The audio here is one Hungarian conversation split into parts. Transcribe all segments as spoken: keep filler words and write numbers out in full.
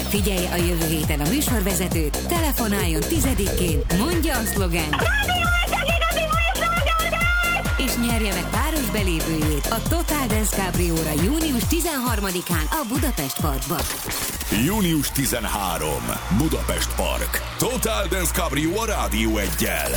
Figyelj a jövő héten a műsorvezetőt, telefonáljon tizedikén, mondja a szlogent, és nyerje meg páros belépőjét a Total Dance Cabrióra június tizenharmadikán a Budapest Parkban. június tizenharmadika. Budapest Park. Total Dance Cabrió a Rádió Eggyel.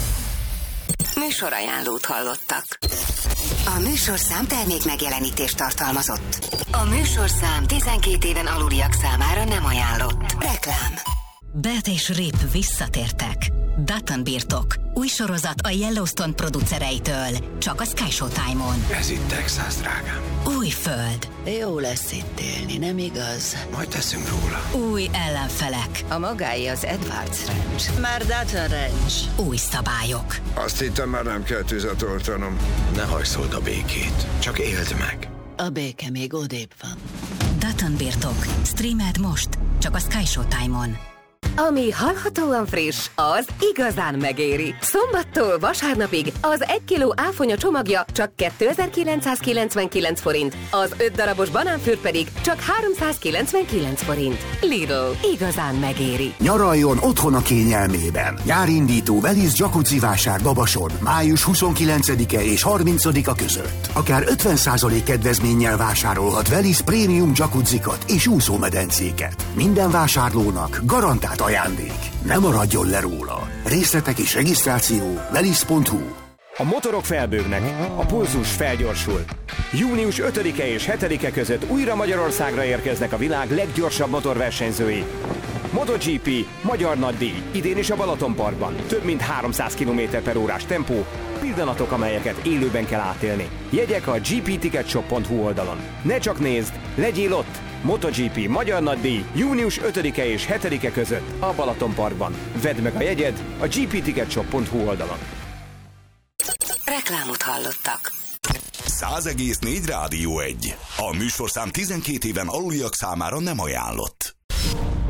Műsorajánlót hallottak. A műsorszám termék megjelenítést tartalmazott. A műsorszám tizenkét éven aluliak számára nem ajánlott. Reklám. Beth és Rip visszatértek. Dutton birtok. Új sorozat a Yellowstone producereitől. Csak a Sky Showtime-on. Ez itt Texas, drágám. Új föld. Jó lesz itt élni, nem igaz? Majd teszünk róla. Új ellenfelek. A magáé az Edwards Ranch. Már Dutton Ranch. Új szabályok. Azt hittem, már nem kell tüzet oltanom. Ne hajszold a békét, csak éld meg. A béke még odébb van. Dutton birtok. Streamed most. Csak a Sky Showtime-on. Ami hallhatóan friss, az igazán megéri. Szombattól vasárnapig az egy kiló áfonya csomagja csak kétezer-kilencszázkilencvenkilenc forint, az öt darabos banánfürt pedig csak háromszázkilencvenkilenc forint. Lidl, igazán megéri. Nyaraljon otthon a kényelmében. Nyárindító Velisz jacuzzi vásár Babason május huszonkilencedike és harmincadika között. Akár ötven százalék kedvezménnyel vásárolhat Velisz prémium jacuzzikat és úszómedencéket. Minden vásárlónak garantált ajándék. Ne maradjon le róla. Részletek és regisztráció velisz pont hu. A motorok felbőgnek, a pulzus felgyorsul. június ötödike és hetedike között újra Magyarországra érkeznek a világ leggyorsabb motorversenyzői. MotoGP, Magyar Nagydíj, idén is a Balatonparkban. Több mint háromszáz kilométer per órás tempó, pillanatok, amelyeket élőben kell átélni. Jegyek a gé pé ticket shop pont hu oldalon. Ne csak nézd, legyél ott! MotoGP Magyar Nagydíj június ötödike és hetedike között a Balatonparkban. Vedd meg a jegyed a gé pé ticket shop pont hu oldalon. Reklámot hallottak. száz egész négy Rádió Egy. A műsorszám tizenkét éven aluliak számára nem ajánlott.